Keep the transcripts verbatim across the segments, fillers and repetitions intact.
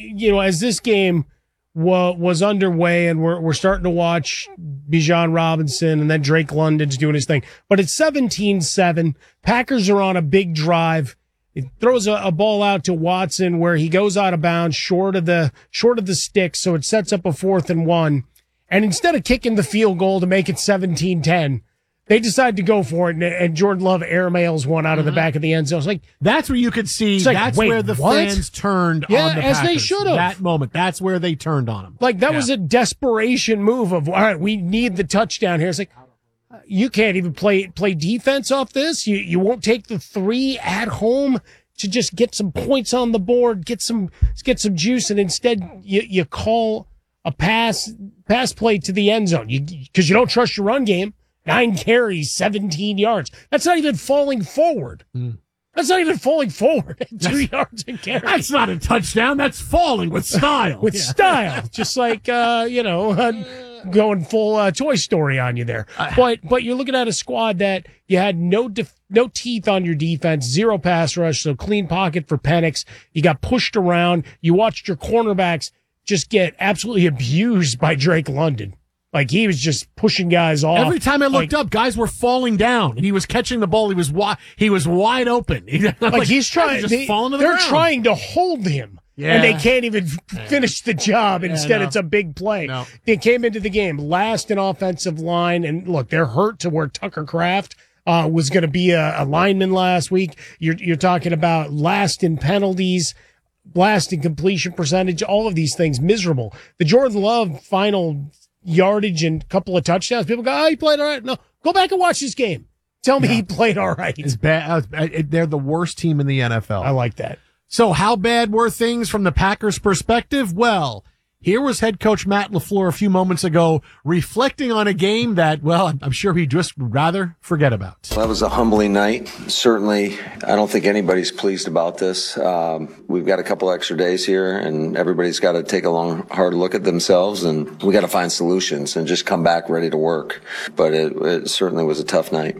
you know, as this game wa- was underway and we're, we're starting to watch Bijan Robinson and then Drake London's doing his thing, but it's seventeen seven. Packers are on a big drive. It throws a, a ball out to Watson where he goes out of bounds short of the, short of the stick. So it sets up a fourth and one. And instead of kicking the field goal to make it seventeen ten, they decide to go for it, and, and Jordan Love airmails one out of the back of the end zone. It's like, that's where you could see, like, that's wait, where the what? fans turned yeah, on the as Packers. they should have. That moment, that's where they turned on him. Like, that yeah. was a desperation move of, all right, we need the touchdown here. It's like, you can't even play play defense off this. You you won't take the three at home to just get some points on the board, get some get some juice, and instead you you call a pass pass play to the end zone. You because you don't trust your run game. Nine carries, seventeen yards. That's not even falling forward. Mm. That's not even falling forward at two that's, yards a carry. That's not a touchdown. That's falling with style. with yeah. style. Just like, uh, you know, uh, going full uh, Toy Story on you there. Uh, but but you're looking at a squad that you had no def- no teeth on your defense, zero pass rush, so clean pocket for Penix. You got pushed around. You watched your cornerbacks just get absolutely abused by Drake London. Like, he was just pushing guys off. Every time I looked like, up, guys were falling down, and he was catching the ball. He was wi- he was wide open. like, like he's trying. Just they, falling to the they're ground. trying to hold him, yeah. and they can't even f- finish the job. Instead, yeah, no. it's a big play. No. They came into the game last in offensive line, and look, they're hurt to where Tucker Kraft uh, was going to be a, a lineman last week. You're you're talking about last in penalties, last in completion percentage, all of these things miserable. The Jordan Love final yardage and couple of touchdowns. People go, oh, he played all right. No, go back and watch this game. Tell me yeah. he played all right. It's bad. They're the worst team in the N F L. I like that. So how bad were things from the Packers' perspective? Well, here was head coach Matt LaFleur a few moments ago reflecting on a game that, well, I'm sure he'd just rather forget about. That was a humbling night. Certainly, I don't think anybody's pleased about this. Um, we've got a couple extra days here, and everybody's got to take a long, hard look at themselves, and we got to find solutions and just come back ready to work. But it, it certainly was a tough night.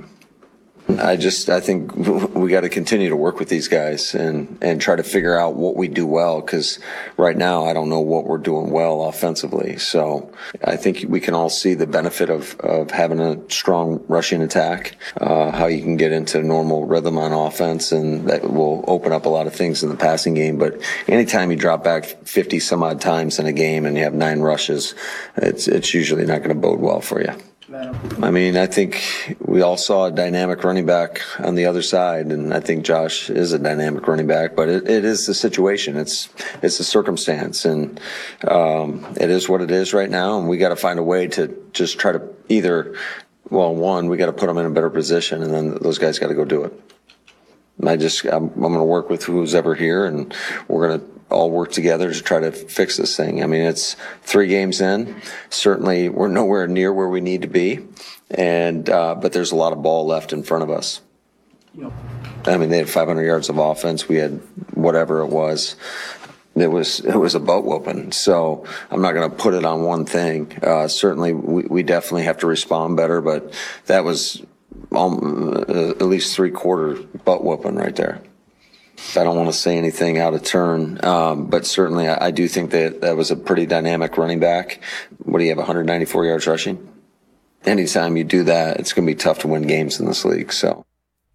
I just, I think we got to continue to work with these guys and, and try to figure out what we do well, because right now I don't know what we're doing well offensively. So I think we can all see the benefit of, of having a strong rushing attack, uh, how you can get into normal rhythm on offense, and that will open up a lot of things in the passing game. But anytime you drop back fifty some odd times in a game and you have nine rushes, it's, it's usually not going to bode well for you. I mean, I think we all saw a dynamic running back on the other side, and I think Josh is a dynamic running back, but it, it is the situation. It's it's the circumstance, and um, it is what it is right now, and we got to find a way to just try to either, well, one, we got to put them in a better position, and then those guys got to go do it. And I just, I'm, I'm going to work with who's ever here, and we're going to all work together to try to fix this thing. I mean, it's three games in. Certainly, we're nowhere near where we need to be, and uh, but there's a lot of ball left in front of us. Yep. I mean, they had five hundred yards of offense. We had whatever it was. It was it was a butt whooping. So I'm not going to put it on one thing. Uh, certainly, we, we definitely have to respond better, but that was um, uh, at least three quarter butt whooping right there. I don't want to say anything out of turn, um, but certainly I, I do think that that was a pretty dynamic running back. What do you have, one hundred ninety-four yards rushing? Anytime you do that, it's going to be tough to win games in this league. So,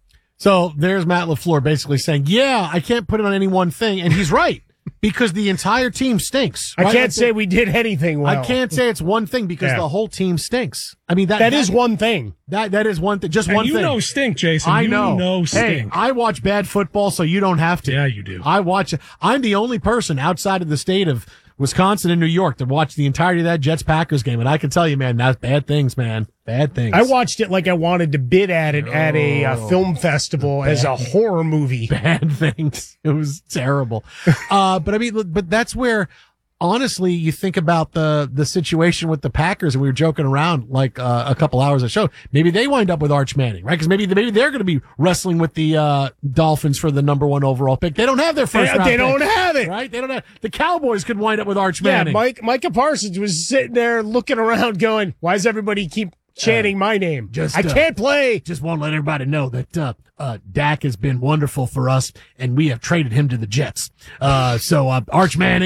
so there's Matt LaFleur basically saying, yeah, I can't put it on any one thing. And he's right. Because the entire team stinks. I right? can't like say the, we did anything well. I can't say it's one thing because yeah. the whole team stinks. I mean, that, that, that is one thing. That That is one thing. Just and one you thing. You know stink, Jason. I you know. know stink. Hey, I watch bad football, so you don't have to. Yeah, you do. I watch it. I'm the only person outside of the state of Wisconsin and New York to watch the entirety of that Jets-Packers game. And I can tell you, man, that's bad things, man. Bad things. I watched it like I wanted to bid at it oh, at a uh, film festival bad, as a horror movie. Bad things. It was terrible. uh, but I mean, but that's where, honestly, you think about the, the situation with the Packers, and we were joking around like uh, a couple hours of show. Maybe they wind up with Arch Manning, right? Because maybe, maybe they're going to be wrestling with the uh, Dolphins for the number one overall pick. They don't have their first they, round They don't pick, have it. Right? They don't have, the Cowboys could wind up with Arch yeah, Manning. Mike, Micah Parsons was sitting there looking around going, why does everybody keep chanting uh, my name? Just, I can't play. Just want to let everybody know that uh, uh, Dak has been wonderful for us, and we have traded him to the Jets. Uh, so uh, Arch Manning.